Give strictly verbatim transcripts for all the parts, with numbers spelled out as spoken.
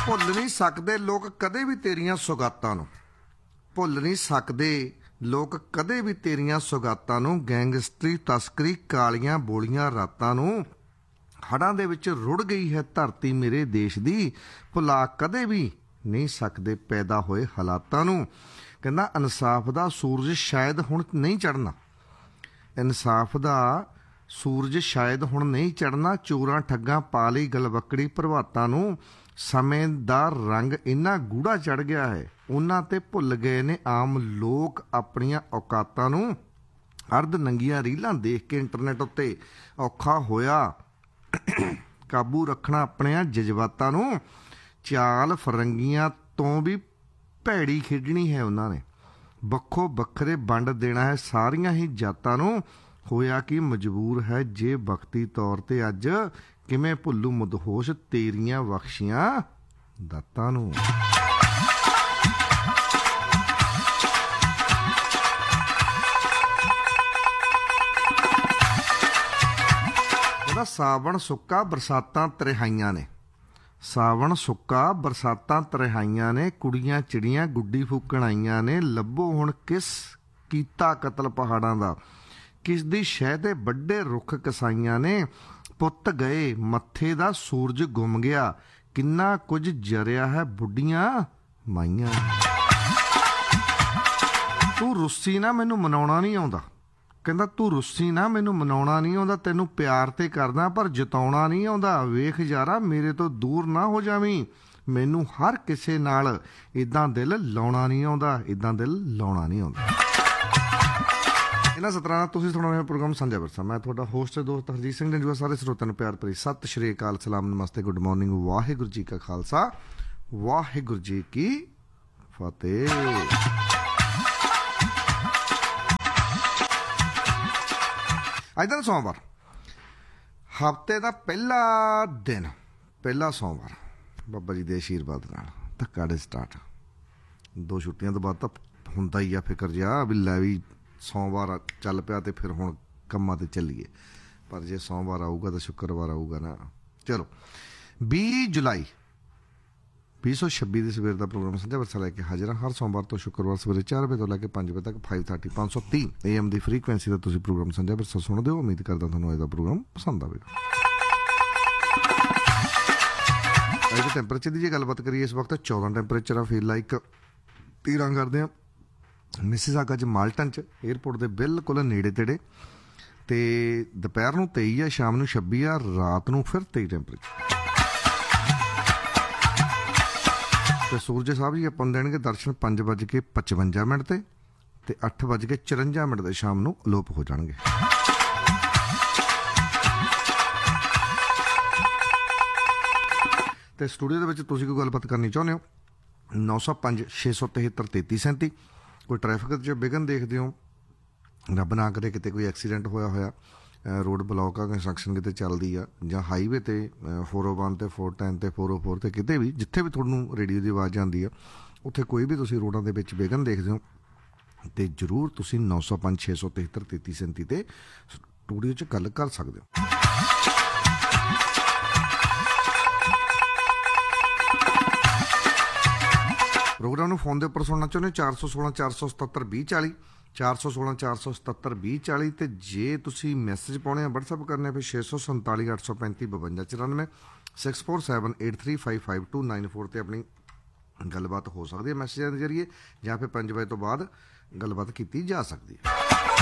ਭੁੱਲ ਨਹੀਂ ਸਕਦੇ ਲੋਕ ਕਦੇ ਵੀ ਤੇਰੀਆਂ ਸੁਗਾਤਾਂ ਨੂੰ, ਭੁੱਲ ਨਹੀਂ ਸਕਦੇ ਲੋਕ ਕਦੇ ਵੀ ਤੇਰੀਆਂ ਸੁਗਾਤਾਂ ਨੂੰ, ਗੈਂਗਸਟਰੀ ਤਸਕਰੀ ਕਾਲੀਆਂ ਬੋਲੀਆਂ ਰਾਤਾਂ ਨੂੰ। ਹੜ੍ਹਾਂ ਦੇ ਵਿੱਚ ਰੁੜ ਗਈ ਹੈ ਧਰਤੀ ਮੇਰੇ ਦੇਸ਼ ਦੀ, ਭੁਲਾ ਕਦੇ ਵੀ ਨਹੀਂ ਸਕਦੇ ਪੈਦਾ ਹੋਏ ਹਾਲਾਤਾਂ ਨੂੰ। ਕਹਿੰਦਾ ਇਨਸਾਫ ਦਾ ਸੂਰਜ ਸ਼ਾਇਦ ਹੁਣ ਨਹੀਂ ਚੜ੍ਹਨਾ, ਇਨਸਾਫ ਦਾ ਸੂਰਜ ਸ਼ਾਇਦ ਹੁਣ ਨਹੀਂ ਚੜ੍ਹਨਾ, ਚੋਰਾਂ ਠੱਗਾਂ ਪਾ ਲਈ ਗਲਵੱਕੜੀ ਪ੍ਰਭਾਤਾਂ ਨੂੰ। ਸਮੇਂ ਦਾ ਰੰਗ ਇੰਨਾ ਗੂੜਾ ਚੜ੍ਹ ਗਿਆ ਹੈ, ਉਹਨਾਂ ਤੇ ਭੁੱਲ ਗਏ ਨੇ ਆਮ ਲੋਕ ਆਪਣੀਆਂ ਔਕਾਤਾਂ ਨੂੰ। ਅਰਧ ਨੰਗੀਆਂ ਰੀਲਾਂ ਦੇਖ ਕੇ ਇੰਟਰਨੈਟ ਉੱਤੇ ਔਖਾ ਹੋਇਆ ਕਾਬੂ ਰੱਖਣਾ ਆਪਣਿਆਂ ਜਜ਼ਬਾਤਾਂ ਨੂੰ। ਚਾਲ ਫਰੰਗੀਆਂ ਤੋਂ ਵੀ ਭੈੜੀ ਖੇਡਣੀ ਹੈ ਉਹਨਾਂ ਨੇ, ਵੱਖੋ ਵੱਖਰੇ ਵੰਡ ਦੇਣਾ ਹੈ ਸਾਰੀਆਂ ਹੀ ਜਾਤਾਂ ਨੂੰ। ਹੋਇਆ ਕਿ ਮਜਬੂਰ ਹੈ ਜੇ ਵਕਤੀ ਤੌਰ ਤੇ ਅੱਜ, ਕਿਵੇਂ ਭੁੱਲੂ ਮਦਹੋਸ਼ ਤੇਰੀਆਂ ਬਖਸ਼ੀਆਂ ਦਾਤਾਂ ਨੂੰ। ਉਹਦਾ ਸਾਵਣ ਸੁੱਕਾ ਬਰਸਾਤਾਂ ਤਰਿਹਾਈਆਂ ਨੇ, ਸਾਵਣ ਸੁੱਕਾ ਬਰਸਾਤਾਂ ਤਰਿਹਾਈਆਂ ਨੇ, ਕੁੜੀਆਂ ਚਿੜੀਆਂ ਗੁੱਡੀ ਫੂਕਣ ਆਈਆਂ ਨੇ। ਲੱਭੋ ਹੁਣ ਕਿਸ ਕੀਤਾ ਕਤਲ ਪਹਾੜਾਂ ਦਾ, ਕਿਸ ਦੀ ਸ਼ਹਿ ਦੇ ਵੱਡੇ ਰੁੱਖ ਕਸਾਈਆਂ ਨੇ। ਪੁੱਤ ਗਏ ਮੱਥੇ ਦਾ ਸੂਰਜ ਗੁੰਮ ਗਿਆ, ਕਿੰਨਾ ਕੁਝ ਜਰਿਆ ਹੈ ਬੁੱਢੀਆਂ ਮਾਈਆਂ। ਤੂੰ ਰੁੱਸੀ ਨਾ ਮੈਨੂੰ ਮਨਾਉਣਾ ਨਹੀਂ ਆਉਂਦਾ, ਕਹਿੰਦਾ ਤੂੰ ਰੁੱਸੀ ਨਾ ਮੈਨੂੰ ਮਨਾਉਣਾ ਨਹੀਂ ਆਉਂਦਾ, ਤੈਨੂੰ ਪਿਆਰ ਤੇ ਕਰਦਾ ਪਰ ਜਤਾਉਣਾ ਨਹੀਂ ਆਉਂਦਾ। ਵੇਖ ਯਾਰਾ ਮੇਰੇ ਤੋਂ ਦੂਰ ਨਾ ਹੋ ਜਾਵੀਂ, ਮੈਨੂੰ ਹਰ ਕਿਸੇ ਨਾਲ ਇੱਦਾਂ ਦਿਲ ਲਾਉਣਾ ਨਹੀਂ ਆਉਂਦਾ, ਇੱਦਾਂ ਦਿਲ ਲਾਉਣਾ ਨਹੀਂ ਆਉਂਦਾ। ਇਹਨਾਂ ਸਤਰਾਂ ਨਾਲ ਤੁਸੀਂ ਸੁਣਾਉਣਾ ਪ੍ਰੋਗਰਾਮ ਸਾਂਝਾ ਵਿਰਸਾ। ਮੈਂ ਤੁਹਾਡਾ ਹੋਸਟ ਦੋਸਤ ਹਰਜੀਤ ਸਿੰਘ ਨੇ। ਜੋ ਸਾਰੇ ਸਰੋਤਿਆਂ ਨੂੰ ਪਿਆਰ ਭਰੀ ਸਤਿ ਸ਼੍ਰੀ ਅਕਾਲ, ਸਲਾਮ, ਨਮਸਤੇ, ਗੁੱਡ ਮਾਰਨਿੰਗ। ਵਾਹਿਗੁਰੂ ਜੀ ਕਾ ਖਾਲਸਾ, ਵਾਹਿਗੁਰੂ ਜੀ ਕੀ ਫਤਿਹ। ਅੱਜ ਦਾ ਸੋਮਵਾਰ, ਹਫ਼ਤੇ ਦਾ ਪਹਿਲਾ ਦਿਨ, ਪਹਿਲਾ ਸੋਮਵਾਰ ਬਾਬਾ ਜੀ ਦੇ ਆਸ਼ੀਰਵਾਦ ਨਾਲ ਧੱਕਾ ਡੇ ਸਟਾਰਟ। ਦੋ ਛੁੱਟੀਆਂ ਤੋਂ ਬਾਅਦ ਤਾਂ ਹੁੰਦਾ ਹੀ ਆ ਫਿਕਰ ਜਿਹਾ ਵੀ ਲੈ ਵੀ ਸੋਮਵਾਰ ਚੱਲ ਪਿਆ ਤੇ ਫਿਰ ਹੁਣ ਕੰਮਾਂ 'ਤੇ ਚੱਲੀਏ। ਪਰ ਜੇ ਸੋਮਵਾਰ ਆਊਗਾ ਤਾਂ ਸ਼ੁੱਕਰਵਾਰ ਆਊਗਾ ਨਾ। ਚਲੋ ਵੀਹ ਜੁਲਾਈ ਵੀਹ ਸੌ ਛੱਬੀ ਦੀ ਸਵੇਰ ਦਾ ਪ੍ਰੋਗਰਾਮ ਸਾਂਝਾ ਵਿਰਸਾ ਲੈ ਕੇ ਹਾਜ਼ਰ ਹਾਂ। ਹਰ ਸੋਮਵਾਰ ਤੋਂ ਸ਼ੁੱਕਰਵਾਰ ਸਵੇਰੇ ਚਾਰ ਵਜੇ ਤੋਂ ਲੈ ਕੇ ਪੰਜ ਵਜੇ ਤੱਕ ਫਾਈਵ ਥਰਟੀ ਪੰਜ ਸੌ ਤੀਹ ਏ ਐਮ ਦੀ ਫਰੀਕੁਐਂਸੀ ਦਾ ਤੁਸੀਂ ਪ੍ਰੋਗਰਾਮ ਸਾਂਝਾ ਵਿਰਸਾ ਸੁਣਦੇ ਹੋ। ਉਮੀਦ ਕਰਦਾ ਤੁਹਾਨੂੰ ਅੱਜ ਦਾ ਪ੍ਰੋਗਰਾਮ ਪਸੰਦ ਆਵੇਗਾ। ਅੱਜ ਦੇ ਟੈਂਪਰੇਚਰ ਦੀ ਜੇ ਗੱਲਬਾਤ ਕਰੀਏ, ਇਸ ਵਕਤ ਚੌਦਾਂ ਟੈਂਪਰੇਚਰ ਆ। ਫੀਲ ਲਾਈਕ ਤੀਰਾਂ ਕਰਦੇ ਹਾਂ ਮਿਸਿਸਾਗਾ 'ਚ, ਮਾਲਟਨ 'ਚ, ਏਅਰਪੋਰਟ ਦੇ ਬਿਲਕੁਲ ਨੇੜੇ ਤੇੜੇ। ਅਤੇ ਦੁਪਹਿਰ ਨੂੰ ਤੇਈ ਆ, ਸ਼ਾਮ ਨੂੰ ਛੱਬੀ ਆ, ਰਾਤ ਨੂੰ ਫਿਰ ਤੇਈ ਟੈਂਪਰੇਚਰ। ਅਤੇ ਸੂਰਜ ਸਾਹਿਬ ਜੀ ਆਪਾਂ ਨੂੰ ਦੇਣਗੇ ਦਰਸ਼ਨ ਪੰਜ ਵੱਜ ਕੇ ਪਚਵੰਜਾ ਮਿੰਟ 'ਤੇ ਅਤੇ ਅੱਠ ਵੱਜ ਕੇ ਚੁਰੰਜਾ ਮਿੰਟ 'ਤੇ ਸ਼ਾਮ ਨੂੰ ਅਲੋਪ ਹੋ ਜਾਣਗੇ। ਅਤੇ ਸਟੂਡੀਓ ਦੇ ਵਿੱਚ ਤੁਸੀਂ ਕੋਈ ਗੱਲਬਾਤ ਕਰਨੀ ਚਾਹੁੰਦੇ ਹੋ, ਨੌ ਸੌ ਪੰਜ ਛੇ ਸੌ ਤਿਹੱਤਰ ਤੇਤੀ ਸੈਂਤੀ। ਕੋਈ ਟਰੈਫਿਕ 'ਚ ਵਿਘਨ ਦੇਖਦੇ ਹੋ, ਰੱਬ ਨਾ ਕਰੇ ਕਿਤੇ ਕੋਈ ਐਕਸੀਡੈਂਟ ਹੋਇਆ ਹੋਇਆ, ਰੋਡ ਬਲੌਕ ਆ, ਕੰਸਟਰਕਸ਼ਨ ਕਿਤੇ ਚੱਲਦੀ ਆ, ਜਾਂ ਹਾਈਵੇ 'ਤੇ ਫੋਰ ਓ ਵਨ 'ਤੇ ਫੋਰ ਟੈਨ 'ਤੇ ਫੋਰ ਓ ਫੋਰ 'ਤੇ ਕਿਤੇ ਵੀ ਜਿੱਥੇ ਵੀ ਤੁਹਾਨੂੰ ਰੇਡੀਓ ਦੀ ਆਵਾਜ਼ ਆਉਂਦੀ ਆ, ਉੱਥੇ ਕੋਈ ਵੀ ਤੁਸੀਂ ਰੋਡਾਂ ਦੇ ਵਿੱਚ ਵਿਘਨ ਦੇਖਦੇ ਹੋ ਅਤੇ ਜ਼ਰੂਰ ਤੁਸੀਂ ਨੌ ਸੌ ਪੰਜ ਛੇ ਸੌ ਤਿਹੱਤਰ ਤੇਤੀ ਸੈਂਤੀ 'ਤੇ ਸਟੂਡੀਓ 'ਚ ਗੱਲ ਕਰ ਸਕਦੇ ਹੋ। ਪ੍ਰੋਗਰਾਮ ਨੂੰ ਫੋਨ ਦੇ ਉੱਪਰ ਸੁਣਨਾ ਚਾਹੁੰਦੇ ਹੋ, ਚਾਰ ਸੌ ਸੋਲਾਂ ਚਾਰ ਸੌ ਸਤੱਤਰ ਵੀਹ ਚਾਲੀ, ਚਾਰ ਸੌ ਸੋਲਾਂ ਚਾਰ ਸੌ ਸਤੱਤਰ ਵੀਹ ਚਾਲੀ। ਅਤੇ ਜੇ ਤੁਸੀਂ ਮੈਸੇਜ ਪਾਉਣੇ ਆ, ਵਟਸਐਪ ਕਰਨੇ, ਫਿਰ ਛੇ ਸੌ ਸੰਤਾਲੀ ਅੱਠ ਸੌ ਪੈਂਤੀ ਬਵੰਜਾ ਚੁਰਾਨਵੇਂ, six four seven eight three five five to nine four 'ਤੇ ਆਪਣੀ ਗੱਲਬਾਤ ਹੋ ਸਕਦੀ ਹੈ ਮੈਸੇਜਾਂ ਦੇ ਜ਼ਰੀਏ, ਜਾਂ ਫਿਰ ਪੰਜ ਵਜੇ ਤੋਂ ਬਾਅਦ ਗੱਲਬਾਤ ਕੀਤੀ ਜਾ ਸਕਦੀ ਹੈ।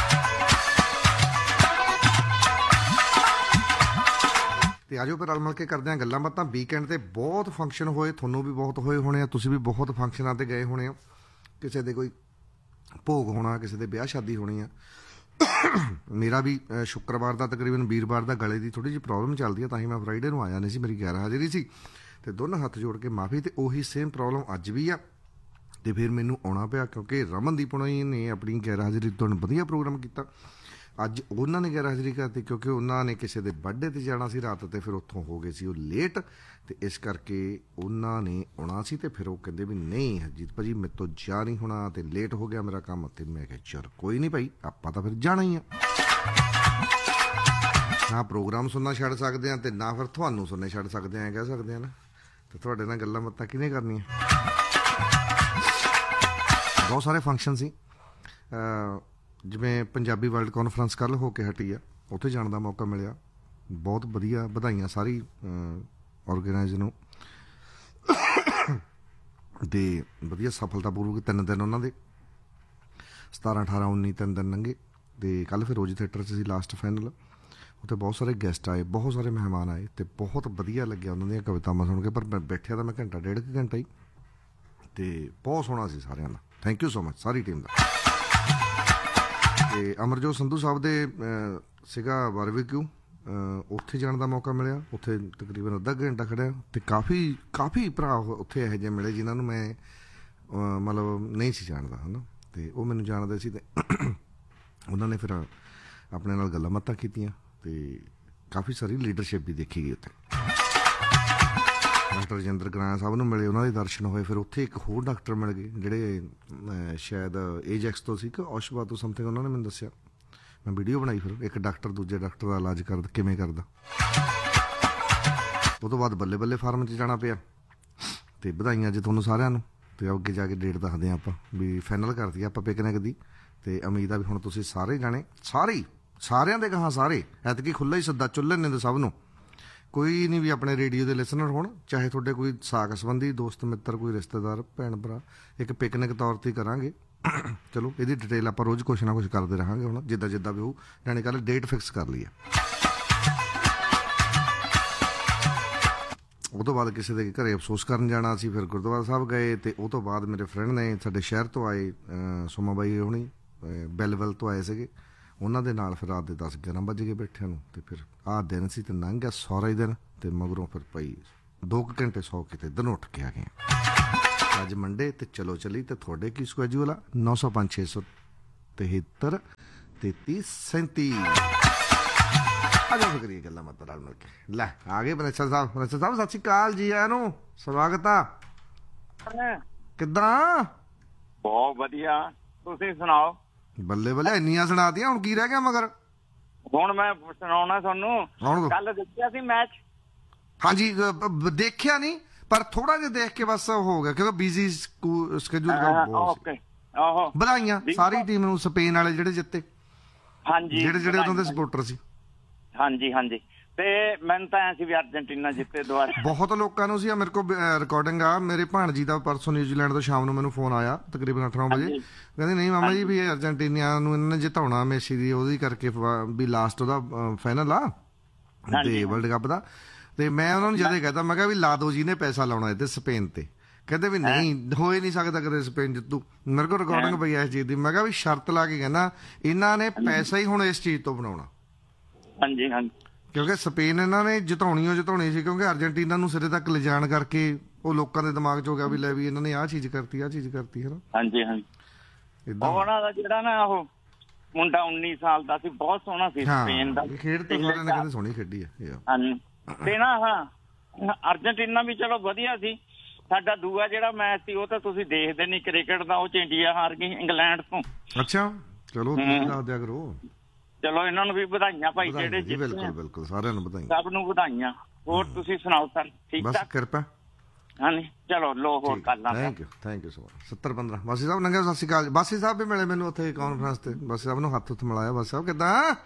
ਅਤੇ ਆਜੋ ਫਿਰ ਰਲ ਮਿਲ ਕੇ ਕਰਦੇ ਹਾਂ ਗੱਲਾਂ ਬਾਤਾਂ। ਵੀਕਐਂਡ 'ਤੇ ਬਹੁਤ ਫੰਕਸ਼ਨ ਹੋਏ, ਤੁਹਾਨੂੰ ਵੀ ਬਹੁਤ ਹੋਏ ਹੋਣੇ ਆ, ਤੁਸੀਂ ਵੀ ਬਹੁਤ ਫੰਕਸ਼ਨਾਂ 'ਤੇ ਗਏ ਹੋਣੇ ਆ। ਕਿਸੇ ਦੇ ਕੋਈ ਭੋਗ ਹੋਣਾ, ਕਿਸੇ ਦੇ ਵਿਆਹ ਸ਼ਾਦੀ ਹੋਣੀ ਆ। ਮੇਰਾ ਵੀ ਸ਼ੁੱਕਰਵਾਰ ਦਾ ਤਕਰੀਬਨ ਵੀਰਵਾਰ ਦਾ ਗਲੇ ਦੀ ਥੋੜ੍ਹੀ ਜਿਹੀ ਪ੍ਰੋਬਲਮ ਚੱਲਦੀ ਹੈ, ਤਾਂ ਹੀ ਮੈਂ ਫਰਾਈਡੇ ਨੂੰ ਆਇਆ ਨਹੀਂ ਸੀ, ਮੇਰੀ ਗੈਰ ਹਾਜ਼ਰੀ ਸੀ। ਅਤੇ ਦੋਨੋਂ ਹੱਥ ਜੋੜ ਕੇ ਮਾਫੀ। ਅਤੇ ਉਹੀ ਸੇਮ ਪ੍ਰੋਬਲਮ ਅੱਜ ਵੀ ਆ, ਅਤੇ ਫਿਰ ਮੈਨੂੰ ਆਉਣਾ ਪਿਆ ਕਿਉਂਕਿ ਰਮਨਦੀਪ ਹੋਣੀ ਨੇ ਆਪਣੀ ਗੈਰ ਹਾਜ਼ਰੀ ਤੋਂ ਵਧੀਆ ਪ੍ਰੋਗਰਾਮ ਕੀਤਾ। ਅੱਜ ਉਹਨਾਂ ਨੇ ਗੈਰ ਹਾਜ਼ਰੀ ਕਰਤੀ ਕਿਉਂਕਿ ਉਹਨਾਂ ਨੇ ਕਿਸੇ ਦੇ ਬਰਥਡੇ 'ਤੇ ਜਾਣਾ ਸੀ ਰਾਤ, ਅਤੇ ਫਿਰ ਉੱਥੋਂ ਹੋ ਗਏ ਸੀ ਉਹ ਲੇਟ, ਅਤੇ ਇਸ ਕਰਕੇ ਉਹਨਾਂ ਨੇ ਆਉਣਾ ਸੀ। ਅਤੇ ਫਿਰ ਉਹ ਕਹਿੰਦੇ ਵੀ ਨਹੀਂ ਹਰਜੀਤ ਭਾਅ ਜੀ ਮੇਰੇ ਤੋਂ ਜਾ ਨਹੀਂ ਹੋਣਾ, ਅਤੇ ਲੇਟ ਹੋ ਗਿਆ ਮੇਰਾ ਕੰਮ। ਅਤੇ ਮੈਂ ਕਿਹਾ ਚਲ ਕੋਈ ਨਹੀਂ ਭਾਈ, ਆਪਾਂ ਤਾਂ ਫਿਰ ਜਾਣਾ ਹੀ ਆ। ਨਾ ਪ੍ਰੋਗਰਾਮ ਸੁਣਨਾ ਛੱਡ ਸਕਦੇ ਹਾਂ, ਅਤੇ ਨਾ ਫਿਰ ਤੁਹਾਨੂੰ ਸੁਣਨੇ ਛੱਡ ਸਕਦੇ ਹਾਂ, ਕਹਿ ਸਕਦੇ ਹਾਂ ਨਾ। ਤੇ ਤੁਹਾਡੇ ਨਾਲ ਗੱਲਾਂ ਬਾਤਾਂ ਕਿਹਨੇ ਕਰਨੀਆਂ। ਬਹੁਤ ਸਾਰੇ ਫੰਕਸ਼ਨ ਸੀ, ਜਿਵੇਂ ਪੰਜਾਬੀ ਵਰਲਡ ਕਾਨਫਰੰਸ ਕੱਲ੍ਹ ਹੋ ਕੇ ਹਟੀ ਆ, ਉੱਥੇ ਜਾਣ ਦਾ ਮੌਕਾ ਮਿਲਿਆ। ਬਹੁਤ ਵਧੀਆ, ਵਧਾਈਆਂ ਸਾਰੀ ਔਰਗੇਨਾਈਜ਼ ਨੂੰ। ਅਤੇ ਵਧੀਆ ਸਫਲਤਾਪੂਰਵਕ ਤਿੰਨ ਦਿਨ ਉਹਨਾਂ ਦੇ ਸਤਾਰਾਂ ਅਠਾਰਾਂ ਉੱਨੀ ਤਿੰਨ ਦਿਨ ਲੰਘੇ। ਅਤੇ ਕੱਲ੍ਹ ਫਿਰ ਰੋਜ਼ ਥੀਏਟਰ 'ਚ ਸੀ ਲਾਸਟ ਫਾਈਨਲ। ਉੱਥੇ ਬਹੁਤ ਸਾਰੇ ਗੈਸਟ ਆਏ, ਬਹੁਤ ਸਾਰੇ ਮਹਿਮਾਨ ਆਏ ਅਤੇ ਬਹੁਤ ਵਧੀਆ ਲੱਗਿਆ ਉਹਨਾਂ ਦੀਆਂ ਕਵਿਤਾਵਾਂ ਸੁਣ ਕੇ। ਪਰ ਮੈਂ ਬੈਠਿਆ ਤਾਂ ਮੈਂ ਘੰਟਾ ਡੇਢ ਕੁ ਘੰਟਾ ਹੀ, ਅਤੇ ਬਹੁਤ ਸੋਹਣਾ ਸੀ ਸਾਰਿਆਂ ਦਾ। Thank you so much sorry team ਦਾ। ਅਤੇ ਅਮਰਜੋਤ ਸੰਧੂ ਸਾਹਿਬ ਦੇ ਸੀਗਾ ਬਾਰਬੀਕਿਊ, ਉੱਥੇ ਜਾਣ ਦਾ ਮੌਕਾ ਮਿਲਿਆ। ਉੱਥੇ ਤਕਰੀਬਨ ਅੱਧਾ ਘੰਟਾ ਖੜ੍ਹਿਆ ਅਤੇ ਕਾਫੀ ਕਾਫੀ ਭਰਾ ਉੱਥੇ ਇਹੋ ਜਿਹੇ ਮਿਲੇ ਜਿਨ੍ਹਾਂ ਨੂੰ ਮੈਂ ਮਤਲਬ ਨਹੀਂ ਸੀ ਜਾਣਦਾ, ਹੈ ਨਾ। ਅਤੇ ਉਹ ਮੈਨੂੰ ਜਾਣਦੇ ਸੀ ਅਤੇ ਉਹਨਾਂ ਨੇ ਫਿਰ ਆਪਣੇ ਨਾਲ ਗੱਲਾਂ ਬਾਤਾਂ ਕੀਤੀਆਂ ਅਤੇ ਕਾਫੀ ਸਾਰੀ ਲੀਡਰਸ਼ਿਪ ਵੀ ਦੇਖੀ ਗਈ ਉੱਥੇ। ਡਾਕਟਰ ਰਜਿੰਦਰ ਗਰਾਇਆ ਸਾਹਿਬ ਨੂੰ ਮਿਲੇ, ਉਹਨਾਂ ਦੇ ਦਰਸ਼ਨ ਹੋਏ। ਫਿਰ ਉੱਥੇ ਇੱਕ ਹੋਰ ਡਾਕਟਰ ਮਿਲ ਗਏ ਜਿਹੜੇ ਸ਼ਾਇਦ ਏਜੈਕਸ ਤੋਂ ਸੀ ਕਿ ਔਸ਼ਵਾ ਤੋਂ ਸਮਥਿੰਗ, ਉਹਨਾਂ ਨੇ ਮੈਨੂੰ ਦੱਸਿਆ। ਮੈਂ ਵੀਡੀਓ ਬਣਾਈ ਫਿਰ, ਇੱਕ ਡਾਕਟਰ ਦੂਜੇ ਡਾਕਟਰ ਦਾ ਇਲਾਜ ਕਰ ਕਿਵੇਂ ਕਰਦਾ। ਉਹ ਤੋਂ ਬਾਅਦ ਬੱਲੇ ਬੱਲੇ ਫਾਰਮ 'ਚ ਜਾਣਾ ਪਿਆ। ਅਤੇ ਵਧਾਈਆਂ ਅੱਜ ਤੁਹਾਨੂੰ ਸਾਰਿਆਂ ਨੂੰ। ਅਤੇ ਅੱਗੇ ਜਾ ਕੇ ਡੇਟ ਦੱਸਦੇ ਹਾਂ ਆਪਾਂ ਵੀ ਫਾਈਨਲ ਕਰ ਦਈਏ ਆਪਾਂ ਪਿਕਨਿਕ ਦੀ। ਅਤੇ ਉਮੀਦ ਆ ਵੀ ਹੁਣ ਤੁਸੀਂ ਸਾਰੇ ਜਾਣੇ, ਸਾਰੇ ਸਾਰਿਆਂ ਦੇ ਕਹਾਂ ਸਾਰੇ ਐਤਕੀ ਖੁੱਲ੍ਹਾ ਹੀ ਸੱਦਾ ਚੁੱਲ੍ਹੇ ਨੇ ਤਾਂ ਸਭ ਨੂੰ। ਕੋਈ ਨਹੀਂ ਵੀ ਆਪਣੇ ਰੇਡੀਓ ਦੇ ਲਿਸਨਰ ਹੋਣ, ਚਾਹੇ ਤੁਹਾਡੇ ਕੋਈ ਸਾਕ ਸੰਬੰਧੀ ਦੋਸਤ ਮਿੱਤਰ, ਕੋਈ ਰਿਸ਼ਤੇਦਾਰ ਭੈਣ ਭਰਾ, ਇੱਕ ਪਿਕਨਿਕ ਤੌਰ 'ਤੇ ਕਰਾਂਗੇ। ਚਲੋ ਇਹਦੀ ਡਿਟੇਲ ਆਪਾਂ ਰੋਜ਼ ਕੁਛ ਨਾ ਕੁਛ ਕਰਦੇ ਰਹਾਂਗੇ ਹੁਣ, ਜਿੱਦਾਂ ਜਿੱਦਾਂ ਵੀ ਹੋਊ। ਜਾਣੀ ਕੱਲ੍ਹ ਡੇਟ ਫਿਕਸ ਕਰ ਲਈ ਹੈ। ਉਹ ਤੋਂ ਬਾਅਦ ਕਿਸੇ ਦੇ ਘਰੇ ਅਫਸੋਸ ਕਰਨ ਜਾਣਾ ਸੀ, ਫਿਰ ਗੁਰਦੁਆਰਾ ਸਾਹਿਬ ਗਏ। ਅਤੇ ਉਹ ਤੋਂ ਬਾਅਦ ਮੇਰੇ ਫਰੈਂਡ ਨੇ ਸਾਡੇ ਸ਼ਹਿਰ ਤੋਂ ਆਏ, ਸੁਮਾ ਬਾਈ ਹੋਣੀ ਬੈਲਵੈਲ ਤੋਂ ਆਏ ਸੀਗੇ, ਉਹਨਾਂ ਦੇ ਨਾਲ ਫਿਰ ਰਾਤ ਦੇ ਦਸ ਗਿਆਰਾਂ ਵੱਜ ਗਏ ਬੈਠਿਆਂ ਨੂੰ। ਅਤੇ ਫਿਰ ਆਹ ਦਿਨ ਸੀ ਅਤੇ ਲੰਘ ਗਿਆ ਸਹੁਰਾ ਹੀ ਦਿਨ। ਅਤੇ ਮਗਰੋਂ ਫਿਰ ਭਾਈ ਦੋ ਕੁ ਘੰਟੇ ਸੌ ਕਿਤੇ ਇੱਧਰ ਨੂੰ ਉੱਠ ਕੇ ਆ ਗਏ। ਅੱਜ ਮੰਡੇ ਅਤੇ ਚਲੋ ਚੱਲੀ। ਅਤੇ ਤੁਹਾਡੇ ਕੀ ਸਕੈਜੂਲ ਆ? ਨੌ ਸੌ ਪੰਜ ਛੇ ਸੌ ਤਿਹੱਤਰ ਤੇਤੀ ਸੈਂਤੀ। ਆਜੋ ਕਰੀਏ ਗੱਲਾਂ ਬਾਤਾਂ ਨਾਲ ਮਿਲ ਕੇ। ਲੈ ਆ ਗਏ ਬਨੇਸਰ ਸਾਹਿਬ। ਬਨੇਸਰ ਸਾਹਿਬ ਸਤਿ ਸ਼੍ਰੀ ਅਕਾਲ ਜੀ, ਆਇਆਂ ਨੂੰ ਸਵਾਗਤ ਆ। ਕਿੱਦਾਂ? ਬਹੁਤ ਵਧੀਆ, ਤੁਸੀਂ ਸੁਣਾਓ? ਬੱਲੇ ਬੱਲੇ, ਇੰਨੀਆਂ ਸੁਣਾਤੀਆਂ, ਹੁਣ ਕੀ ਰਹਿ ਗਿਆ ਮਗਰ? ਹੁਣ ਮੈਂ ਸੁਣਾਉਣਾ ਤੁਹਾਨੂੰ। ਕੱਲ ਦੇਖਿਆ ਸੀ ਮੈਚ? ਹਾਂਜੀ ਦੇਖਿਆ ਨਹੀਂ, ਪਰ ਥੋੜਾ ਜਿਹਾ ਦੇਖ ਕੇ ਬਸ ਹੋ ਗਿਆ ਕਿਉਂਕਿ ਬਿਜ਼ੀ ਸਕੇਜੂਲ। ਵਧਾਈਆਂ ਸਾਰੀ ਟੀਮ ਨੂੰ, ਸਪੇਨ ਵਾਲੇ ਜਿਹੜੇ ਜਿੱਤੇ। ਹਾਂਜੀ, ਜਿਹੜੇ ਜਿਹੜੇ ਉਹਨਾਂ ਦੇ ਸਪੋਰਟਰ ਸੀ। ਹਾਂਜੀ ਹਾਂਜੀ, ਤੇ ਮੈਨੂੰ ਤਾਂ ਐ ਸੀ ਵੀ ਅਰਜਨਟੀਨਾ ਜਿੱਤੇ ਦੁਬਾਰਾ। ਬਹੁਤ ਲੋਕਾਂ ਨੂੰ ਸੀ। ਮੇਰੇ ਕੋਲ ਰਿਕਾਰਡਿੰਗ ਆ, ਮੇਰੇ ਭਾਣਜੀ ਦਾ ਪਰਸੋਂ ਨਿਊਜ਼ੀਲੈਂਡ ਤੋਂ ਸ਼ਾਮ ਨੂੰ ਮੈਨੂੰ ਫੋਨ ਆਇਆ ਤਕਰੀਬਨ ਅੱਠ ਨੌ ਵਜੇ। ਕਹਿੰਦੇ ਨਹੀਂ ਮਾਮਾ ਜੀ ਵੀ ਅਰਜਨਟੀਨਾ ਨੂੰ ਇਹਨਾਂ ਨੇ ਜਿਤਾਉਣਾ, ਮੇਸੀ ਦੀ ਉਹਦੀ ਕਰਕੇ ਵੀ ਲਾਸਟ ਉਹਦਾ ਫਾਈਨਲ ਆ ਤੇ ਵਰਲਡ ਕੱਪ ਦਾ। ਤੇ ਮੈਂ ਉਹਨਾਂ ਨੂੰ ਜਦੋਂ ਕਹਿਤਾ, ਮੈਂ ਕਿਹਾ ਵੀ ਲਾ ਦੋ ਜੀ ਨੇ ਪੈਸਾ ਲਾਉਣਾ ਇਹਦੇ ਸਪੇਨ ਤੇ। ਕਹਿੰਦੇ ਵੀ ਨਹੀਂ, ਹੋ ਹੀ ਨਹੀਂ ਸਕਦਾ ਕਦੇ ਸਪੇਨ ਜਿੱਤੂ। ਮੇਰੇ ਕੋਲ ਰਿਕਾਰਡਿੰਗ ਪਈ ਇਸ ਚੀਜ਼ ਦੀ। ਮੈਂ ਕਿਹਾ ਵੀ ਸ਼ਰਤ ਲਾ ਕੇ ਕਹਿੰਦਾ ਇਹਨਾਂ ਨੇ ਪੈਸਾ ਹੀ ਹੁਣ ਇਸ ਚੀਜ਼ ਤੋਂ ਬਣਾਉਣਾ। ਹਾਂਜੀ ਹਾਂਜੀ, ਕਿਉਂਕਿ ਸਪੇਨ ਇਹਨਾਂ ਨੇ ਜਿਤਾਉਣੀ ਓ ਜਿਤਾਉਣੀ ਸੀ, ਕਿਉਂਕਿ ਅਰਜਨਟੀਨਾ ਨੂੰ ਸਿਰੇ ਤੱਕ ਲਿਜਾਣ ਕਰਕੇ ਉਹ ਲੋਕਾਂ ਦੇ ਦਿਮਾਗ 'ਚ ਹੋ ਗਿਆ ਵੀ ਲੈ ਵੀ ਇਹਨਾਂ ਨੇ ਆਹ ਚੀਜ਼ ਕਰਤੀ, ਆਹ ਚੀਜ਼ ਕਰਤੀ, ਹੈ ਨਾ। ਹਾਂਜੀ ਹਾਂਜੀ, ਉਹਨਾਂ ਦਾ ਜਿਹੜਾ ਨਾ ਉਹ ਮੁੰਡਾ ਉੱਨੀ ਸਾਲ ਦਾ ਸੀ, ਬਹੁਤ ਸੋਹਣਾ ਸੀ ਸਪੇਨ ਦਾ। ਖੇਡ ਤਾਂ ਸਾਰਿਆਂ ਨੇ ਕਹਿੰਦੇ ਸੋਹਣੀ ਖੇਡੀ ਆ। ਹਾਂਜੀ, ਤੇ ਨਾ ਹਾਂ ਅਰਜਨਟੀਨਾ ਵੀ ਚਲੋ ਵਧੀਆ ਸੀ। ਸਾਡਾ ਦੂਆ ਜਿਹੜਾ ਮੈਚ ਸੀ ਉਹ ਤਾਂ ਤੁਸੀਂ ਦੇਖਦੇ ਨਹੀਂ ਕ੍ਰਿਕਟ ਦਾ, ਉਹ 'ਚ ਇੰਡੀਆ ਹਾਰ ਗਈ ਇੰਗਲੈਂਡ ਤੋਂ। ਅੱਛਾ, ਚਲੋ ਦੱਸ ਦਿਆ ਕਰੋ। ਚਲੋ ਇਹਨਾਂ ਨੂੰ ਵੀ ਵਧਾਈਆਂ ਭਾਈ, ਜਿਹੜੇ ਬਿਲਕੁਲ ਬਿਲਕੁਲ, ਸਾਰਿਆਂ ਨੂੰ ਵਧਾਈਆਂ, ਸਭ ਨੂੰ ਵਧਾਈਆਂ। ਹੋਰ ਤੁਸੀਂ ਸੁਣਾਓ ਸਰ, ਠੀਕ ਠਾਕ? ਕਿਰਪਾ। ਹਾਂਜੀ, ਚਲੋ ਲੋ ਹੋਰ ਕਰ ਲਾਂ। Thank you thank you so much. ਸੱਤਰ ਪੰਦਰਾਂ ਬਾਸੀ ਸਾਹਿਬ ਨੰਗਾ, ਸਤਿ ਸ਼੍ਰੀ ਅਕਾਲ। ਬਾਸੀ ਸਾਹਿਬ ਵੀ ਮਿਲੇ ਮੈਨੂੰ ਉੱਥੇ ਕਾਨਫਰੰਸ ਤੇ। ਬਾਸੀ ਸਾਹਿਬ ਨੂੰ ਹੱਥ ਹੁੱਥ ਮਿਲਾਇਆ। ਬਾਸੀ ਸਾਹਿਬ ਕਿੱਦਾਂ?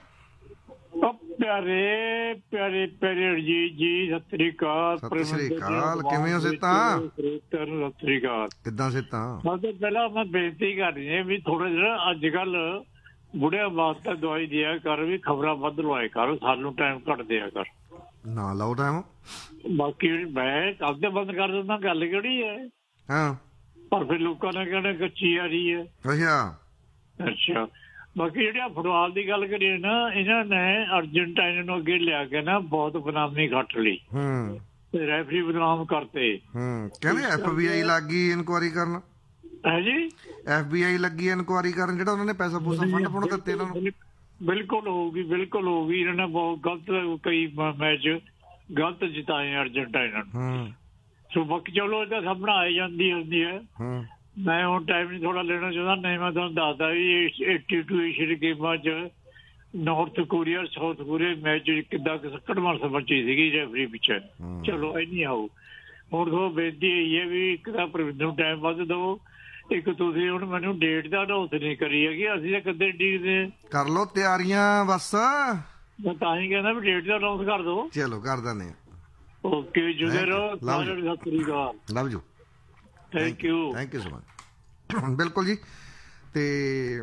ਪਿਆਰੇ ਪਿਆਰੇ ਪਿਆਰੇ ਅਰਜੀਤ ਜੀ, ਸਤਿ ਸ਼੍ਰੀ ਅਕਾਲ। ਸਤਿ ਸ਼੍ਰੀ ਅਕਾਲ, ਕਿਵੇਂ ਹੋ ਸਿਹਤਾਂ? ਸਤਿ ਸ਼੍ਰੀ ਅਕਾਲ। ਕਿੱਦਾਂ ਸਿਹਤਾਂ? ਸਭ ਤੋਂ ਪਹਿਲਾਂ ਮੈਂ ਬੇਨਤੀ ਕਰ ਰਹੀ ਹਾਂ ਵੀ ਥੋੜਾ ਜਿਹਾ ਅੱਜ ਕੱਲ ਬੁੜਿਆਂ ਵਾਸਤੇ ਦਵਾਈ ਦਿਆ ਕਰ, ਵੀ ਖਬਰਾਂ ਵੱਧ ਲਵਾਏ ਕਰ, ਸਾਨੂੰ ਟਾਈਮ ਘੱਟ ਦਿਆ ਕਰ। ਨਾ ਲਾਓ ਟਾਈਮ। ਬਾਕੀ ਮੈਂ ਕੱਲ ਤੇ ਬੰਦ ਕਰ ਦਿੰਦਾ, ਗੱਲ ਕਿਹੜੀ ਹੈ। ਹਾਂ, ਪਰ ਫਿਰ ਲੋਕਾਂ ਨੇ ਕਹਿਣਾ ਕੱਚੀ ਆ ਰਹੀ ਹੈ। ਅੱਛਾ ਅੱਛਾ, ਬਾਕੀ ਜਿਹੜੀਆਂ ਫੁੱਟਬਾਲ ਦੀ ਗੱਲ ਕਰੀਏ ਨਾ, ਇਹਨਾਂ ਨੇ ਅਰਜਨਟਾਈਨਾ ਨੂੰ ਅੱਗੇ ਲਿਆ ਕੇ ਨਾ ਬਹੁਤ ਬਦਨਾਮੀ ਖੱਟ ਲਈ। ਹੂੰ, ਤੇ ਰੈਫਰੀ ਬਦਨਾਮ ਕਰਤੇ। ਹੂੰ, ਕਹਿੰਦੇ ਐਫ ਬੀ ਆਈ ਲੱਗ ਗਈ ਇਨਕੁਆਰੀ ਕਰਨ। ਹੈ ਜੀ, ਐਫ ਬੀ ਆਈ ਲੱਗੀ ਇਨਕੁਆਰੀ ਕਰਨ, ਜਿਹੜਾ ਉਹਨਾਂ ਨੇ ਪੈਸਾ ਪੂਸਾ ਫੰਡ ਫੁੰਡ ਦਿੱਤੇ ਇਹਨਾਂ ਨੂੰ। ਬਿਲਕੁਲ ਹੋਊਗੀ, ਬਿਲਕੁਲ ਹੋਊਗੀ। ਇਹਨਾਂ ਨੇ ਬਹੁਤ ਗਲਤ ਕਈ ਮੈਚ ਗਲਤ ਜਿਤਾਏ ਅਰਜਨਟਾਈਨਾ ਨੂੰ। ਸੋ ਬਾਕੀ ਚਲੋ ਇਹਦਾ ਸਾਹਮਣਾ ਆ ਜਾਂਦੀ ਹੁੰਦੀ ਹੈ। ਮੈਂ ਹੁਣ ਟਾਈਮ ਨਹੀਂ ਥੋੜਾ ਲੈਣਾ ਚਾਹੁੰਦਾ, ਨਹੀਂ ਮੈਂ ਤੁਹਾਨੂੰ ਦੱਸਦਾ ਵੀ ਏਟੀ ਟੂ ਏਸ਼ੀਅਨ ਗੇਮਾਂ 'ਚ north Korea south Korea match ਕਿੱਦਾਂ ਕੱਢ ਮਾਰ ਸਮਝੀ ਸੀਗੀ ਰੈਫਰੀ ਪਿੱਛੇ। ਚਲੋ ਇੰਨੀ ਆਓ। ਹੁਣ ਤੋਂ ਬੇਨਤੀ ਇਹ ਹੈ ਵੀ ਇੱਕ ਤਾਂ ਪ੍ਰਵਿੰਦਰ ਨੂੰ ਟਾਈਮ ਵੱਧ ਦਿਓ, ਇੱਕ ਤੁਸੀਂ ਹੁਣ ਮੈਨੂੰ ਡੇਟ ਦਾ ਅਨਾਉਂਸ ਨਹੀਂ ਕਰੀ ਹੈਗੀ, ਅਸੀਂ ਤਾਂ ਕਦੇ ਡੀਕਦੇ ਕਰ ਲੋ ਤਿਆਰੀਆਂ ਬਸ। ਮੈਂ ਤਾਂ ਹੀ ਕਹਿੰਦਾ ਵੀ ਡੇਟ ਦਾ ਅਨਾਉਂਸ ਕਰ ਦਿਓ। ਚਲੋ ਕਰ ਦਿੰਦੇ ਓਕੇ ਜੁਦੇ ਰਹੋ, ਸਾਰਿਆਂ ਨੂੰ ਸਤਿ ਸ੍ਰੀ ਅਕਾਲ। Love you, thank you thank you so much. ਬਿਲਕੁਲ ਜੀ। ਤੇ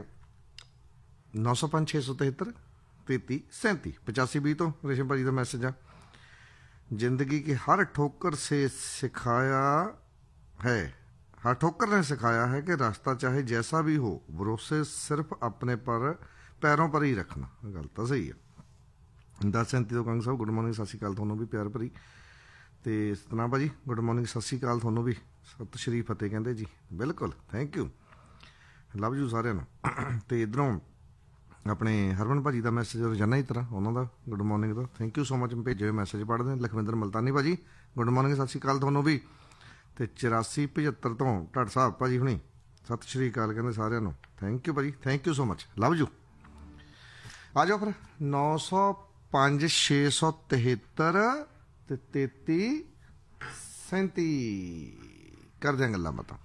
ਨੌ ਸੌ ਪੰਜ ਛੇ ਸੌ ਤਿਹੱਤਰ ਤੇਤੀ ਸੈਂਤੀ ਪਚਾਸੀ ਵੀਹ ਤੋਂ ਰੇਸ਼ਮ ਭਾਜੀ ਦਾ ਮੈਸੇਜ ਆ। जिंदगी की हर ठोकर से सिखाया है, हर ठोकर ने सिखाया है कि रास्ता चाहे जैसा भी हो भरोसे सिर्फ अपने पर पैरों पर ही रखना। गल तो सही है। दस सैंती तो कंग साहब गुड मॉर्निंग, सत श्री अकाल ਤੁਹਾਨੂੰ ਵੀ ਪਿਆਰ ਭਰੀ। ਤੇ ਸਤਨਾਮ ਭਾਜੀ ਗੁੱਡ ਮॉर्निंग, ਸਤਿ ਸ਼੍ਰੀ ਅਕਾਲ ਤੁਹਾਨੂੰ ਵੀ, ਸਤਿ ਸ਼੍ਰੀ ਫਤਿਹ ਕਹਿੰਦੇ ਜੀ। ਬਿਲਕੁਲ ਥੈਂਕ ਯੂ, ਲਵ ਯੂ ਸਾਰਿਆਂ ਨੂੰ। ਤੇ ਇੱਧਰੋਂ ਆਪਣੇ ਹਰਮਨ ਭਾਜੀ ਦਾ ਮੈਸੇਜ ਰੋਜ਼ਾਨਾ ਹੀ ਤਰ੍ਹਾਂ ਉਹਨਾਂ ਦਾ good ਮॉर्निंग the thank you so much ਭੇਜੇ ਹੋਏ ਮੈਸੇਜ ਪੜ੍ਹਦੇ। ਲਖਵਿੰਦਰ ਮਲਤਾਨੀ ਭਾਜੀ ਗੁੱਡ ਮॉर्निंग, ਸਤਿ ਸ਼੍ਰੀ ਅਕਾਲ ਤੁਹਾਨੂੰ ਵੀ। ਤੇ ਚੁਰਾਸੀ ਪਝੱਤਰ ਤੋਂ ਢੱਡ ਸਾਹਿਬ ਭਾਜੀ ਹੁਣੀ ਸਤਿ ਸ਼੍ਰੀ ਅਕਾਲ ਕਹਿੰਦੇ ਸਾਰਿਆਂ ਨੂੰ। ਥੈਂਕ ਯੂ ਭਾਜੀ, thank you so much, love you. ਆ ਜਾਓ ਫਿਰ ਨੌ ਸੌ ਪੰਜ ਛੇ ਸੌ ਤਿਹੱਤਰ ਤੇ ਤੇਤੀ ਸੈਂਤੀ ਕਰਦੇ ਹਾਂ ਗੱਲਾਂ ਬਾਤਾਂ।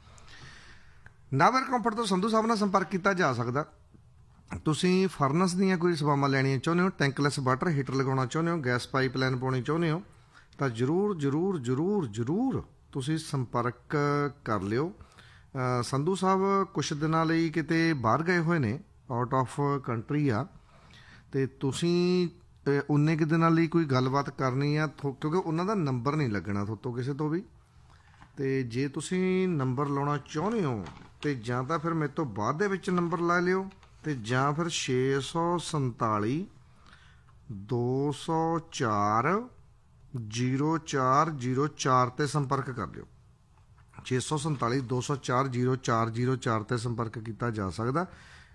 ਨਾਵਰ ਕੰਫਰਟ ਤੋਂ ਸੰਧੂ ਸਾਹਿਬ ਨਾਲ ਸੰਪਰਕ ਕੀਤਾ ਜਾ ਸਕਦਾ। ਤੁਸੀਂ ਫਰਨਸ ਦੀਆਂ ਕੋਈ ਸੇਵਾਵਾਂ ਲੈਣੀਆਂ ਚਾਹੁੰਦੇ ਹੋ, ਟੈਂਕਲੈਸ ਵਾਟਰ ਹੀਟਰ ਲਗਾਉਣਾ ਚਾਹੁੰਦੇ ਹੋ, ਗੈਸ ਪਾਈਪ ਲਾਈਨ ਪਾਉਣੀ ਚਾਹੁੰਦੇ ਹੋ, ਤਾਂ ਜ਼ਰੂਰ ਜ਼ਰੂਰ ਜ਼ਰੂਰ ਜ਼ਰੂਰ ਤੁਸੀਂ ਸੰਪਰਕ ਕਰ ਲਿਓ। ਸੰਧੂ ਸਾਹਿਬ ਕੁਛ ਦਿਨਾਂ ਲਈ ਕਿਤੇ ਬਾਹਰ ਗਏ ਹੋਏ ਨੇ, ਆਊਟ ਆਫ ਕੰਟਰੀ ਆ, ਅਤੇ ਤੁਸੀਂ ਉਨੇ ਕੁ ਦਿਨਾਂ ਲਈ ਕੋਈ ਗੱਲਬਾਤ ਕਰਨੀ ਆ ਕਿਉਂਕਿ ਉਹਨਾਂ ਦਾ ਨੰਬਰ ਨਹੀਂ ਲੱਗਣਾ ਤੁਹਾਤੋਂ ਕਿਸੇ ਤੋਂ ਵੀ। ਅਤੇ ਜੇ ਤੁਸੀਂ ਨੰਬਰ ਲਾਉਣਾ ਚਾਹੁੰਦੇ ਹੋ ਅਤੇ ਜਾਂ ਤਾਂ ਫਿਰ ਮੇਰੇ ਤੋਂ ਬਾਅਦ ਦੇ ਵਿੱਚ ਨੰਬਰ ਲਾ ਲਿਓ, ਅਤੇ ਜਾਂ ਫਿਰ ਛੇ ਸੌ ਸੰਤਾਲੀ ਦੋ ਸੌ ਚਾਰ ਜੀਰੋ ਚਾਰ ਜੀਰੋ ਚਾਰ 'ਤੇ ਸੰਪਰਕ ਕਰ ਲਿਓ। ਛੇ ਸੌ ਸੰਤਾਲੀ ਦੋ ਸੌ ਚਾਰ ਜੀਰੋ ਚਾਰ ਜੀਰੋ ਚਾਰ 'ਤੇ ਸੰਪਰਕ ਕੀਤਾ ਜਾ ਸਕਦਾ।